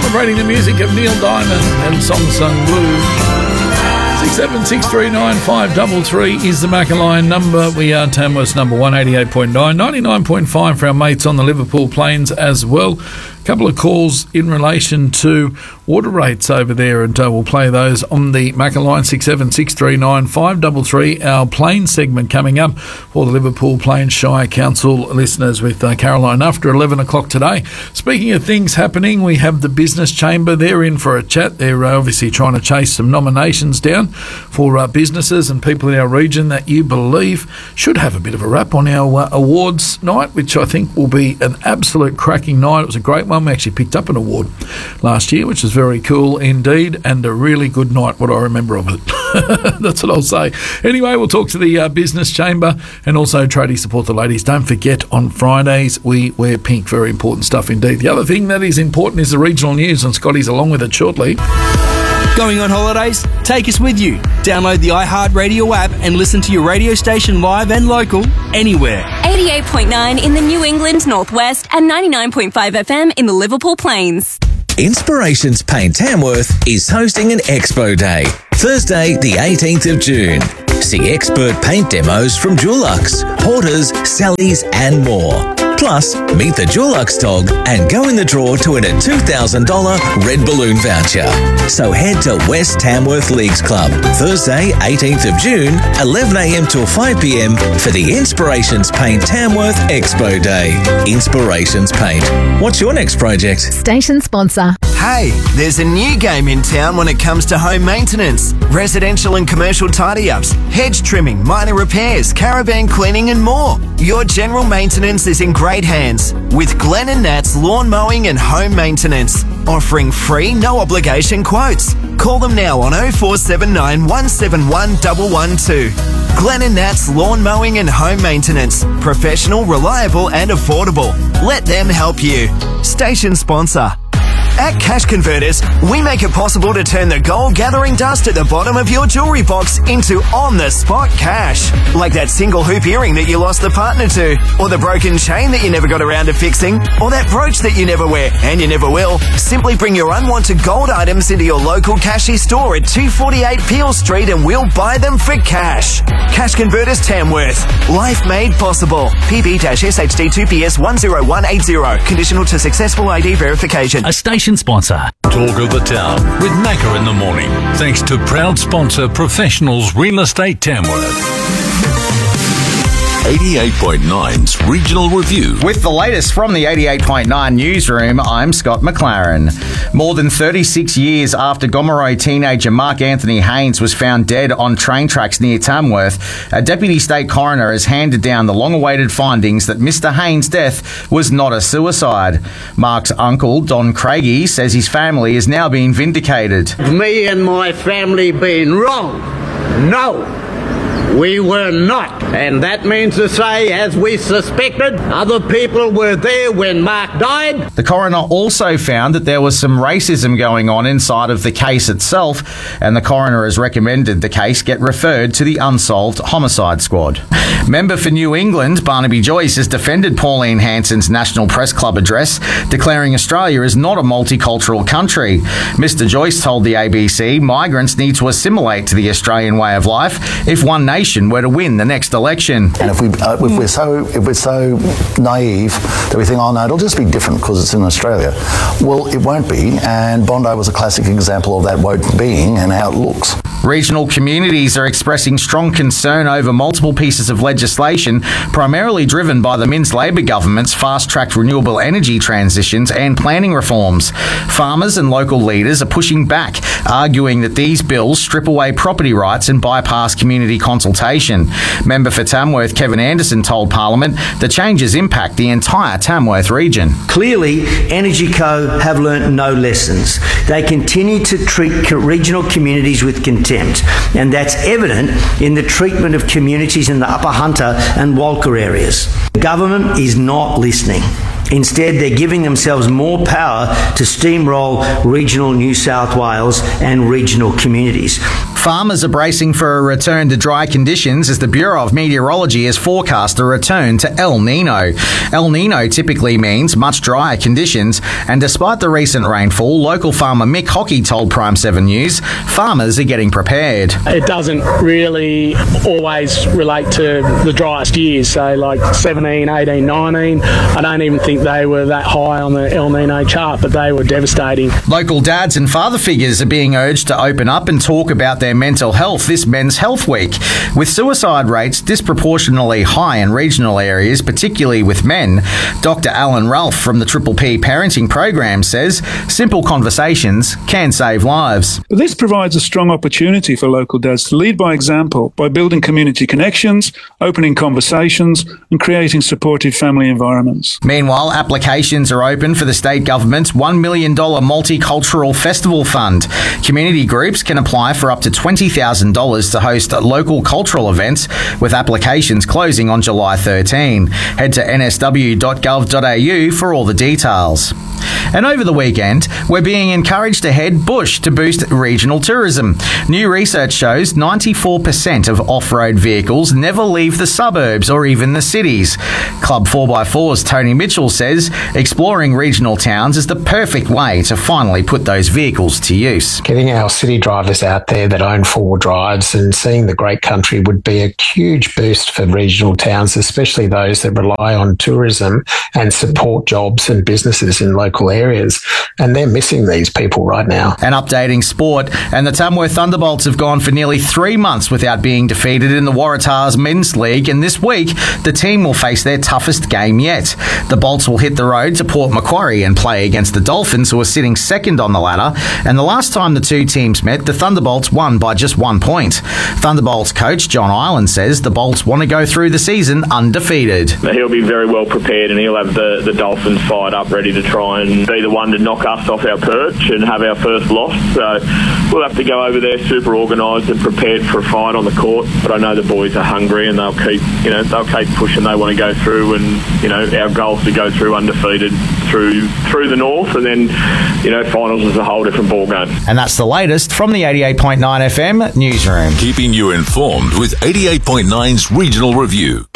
Celebrating the music of Neil Diamond and Song Sung Blue. 67639 is the Macquarie number. We are Tamworth's number 188.9, 99.5 for our mates on the Liverpool Plains as well. A couple of calls in relation to water rates over there, and we'll play those on the Macca line. 67639 533. Our Plains segment coming up for the Liverpool Plains Shire Council listeners with Caroline after 11 o'clock today. Speaking of things happening, we have the Business Chamber. They're in for a chat. They're obviously trying to chase some nominations down for businesses and people in our region that you believe should have a bit of a rap on our awards night, which I think will be an absolute cracking night. It was a great one. We actually picked up an award last year, which is very cool indeed, and a really good night, what I remember of it. That's what I'll say. Anyway, we'll talk to the Business Chamber and also Tradie Support the Ladies. Don't forget, on Fridays, we wear pink. Very important stuff indeed. The other thing that is important is the regional news, and Scotty's along with it shortly. Going on holidays? Take us with you. Download the iHeartRadio app and listen to your radio station live and local anywhere. 88.9 in the New England Northwest and 99.5 FM in the Liverpool Plains. Inspirations Paint Tamworth is hosting an Expo Day, Thursday the 18th of June. See expert paint demos from Dulux, Porters, Sally's and more. Plus, meet the Dulux dog and go in the draw to win a $2,000 red balloon voucher. So head to West Tamworth Leagues Club, Thursday 18th of June, 11am till 5pm for the Inspirations Paint Tamworth Expo Day. Inspirations Paint. What's your next project? Station sponsor. Hey, there's a new game in town when it comes to home maintenance. Residential and commercial tidy-ups, hedge trimming, minor repairs, caravan cleaning and more. Your general maintenance is in great hands with Glenn and Nat's Lawn Mowing and Home Maintenance, offering free, no obligation quotes. Call them now on 0479 171 112. Glenn and Nat's Lawn Mowing and Home Maintenance. Professional, reliable and affordable. Let them help you. Station sponsor. At Cash Converters, we make it possible to turn the gold-gathering dust at the bottom of your jewellery box into on-the-spot cash. Like that single hoop earring that you lost the partner to, or the broken chain that you never got around to fixing, or that brooch that you never wear, and you never will. Simply bring your unwanted gold items into your local Cashy store at 248 Peel Street and we'll buy them for cash. Cash Converters Tamworth. Life made possible. PB-SHD2PS10180. Conditional to successful ID verification. A station sponsor. Talk of the Town with Macca in the morning. Thanks to proud sponsor Professionals Real Estate Tamworth. 88.9's Regional Review. With the latest from the 88.9 newsroom, I'm Scott McLaren. More than 36 years after Gomeroi teenager Mark Anthony Haynes was found dead on train tracks near Tamworth, a Deputy State Coroner has handed down the long-awaited findings that Mr Haynes' death was not a suicide. Mark's uncle, Don Craigie, says his family is now being vindicated. Me and my family being wrong? No. We were not. And that means to say, as we suspected, other people were there when Mark died. The coroner also found that there was some racism going on inside of the case itself, and the coroner has recommended the case get referred to the Unsolved Homicide Squad. Member for New England, Barnaby Joyce, has defended Pauline Hanson's National Press Club address, declaring Australia is not a multicultural country. Mr Joyce told the ABC migrants need to assimilate to the Australian way of life if one nation were to win the next election. And if we're so naive that we think, oh no, it'll just be different because it's in Australia. Well, it won't be, and Bondi was a classic example of that won't being and how it looks. Regional communities are expressing strong concern over multiple pieces of legislation, primarily driven by the Minns Labor government's fast-tracked renewable energy transitions and planning reforms. Farmers and local leaders are pushing back, arguing that these bills strip away property rights and bypass community consultation. Member for Tamworth, Kevin Anderson, told Parliament the changes impact the entire Tamworth region. Clearly, Energy Co have learnt no lessons. They continue to treat regional communities with contempt, and that's evident in the treatment of communities in the Upper Hunter and Walker areas. The government is not listening. Instead, they're giving themselves more power to steamroll regional New South Wales and regional communities. Farmers are bracing for a return to dry conditions as the Bureau of Meteorology has forecast a return to El Nino. El Nino typically means much drier conditions, and despite the recent rainfall, local farmer Mick Hockey told Prime 7 News farmers are getting prepared. It doesn't really always relate to the driest years, so like 17, 18, 19. I don't even think they were that high on the El Nino chart, but they were devastating. Local dads and father figures are being urged to open up and talk about their mental health this Men's Health Week. With suicide rates disproportionately high in regional areas, particularly with men, Dr. Alan Ralph from the Triple P Parenting Program says simple conversations can save lives. But this provides a strong opportunity for local dads to lead by example by building community connections, opening conversations and creating supportive family environments. Meanwhile, applications are open for the state government's $1 million Multicultural Festival Fund. Community groups can apply for up to $20,000 to host local cultural events, with applications closing on July 13. Head to nsw.gov.au for all the details. And over the weekend, we're being encouraged to head bush to boost regional tourism. New research shows 94% of off-road vehicles never leave the suburbs or even the cities. Club 4x4's Tony Mitchell says exploring regional towns is the perfect way to finally put those vehicles to use. Getting our city drivers out there that own four drives and seeing the great country would be a huge boost for regional towns, especially those that rely on tourism and support jobs and businesses in local areas. And they're missing these people right now. And updating sport, and the Tamworth Thunderbolts have gone for nearly 3 months without being defeated in the Waratahs Men's League, and this week the team will face their toughest game yet. The Bolts will hit the road to Port Macquarie and play against the Dolphins, who are sitting second on the ladder, and the last time the two teams met, the Thunderbolts won by just 1 point. Thunderbolts coach John Ireland says the Bolts want to go through the season undefeated. He'll be very well prepared, and he'll have the Dolphins fired up, ready to try and be the one to knock us off our perch and have our first loss. So we'll have to go over there super organised and prepared for a fight on the court. But I know the boys are hungry and they'll keep pushing. They want to go through, and our goal is to go through undefeated through the north, and then finals is a whole different ball game. And that's the latest from the 88.9 FM newsroom. Keeping you informed with 88.9's Regional Review.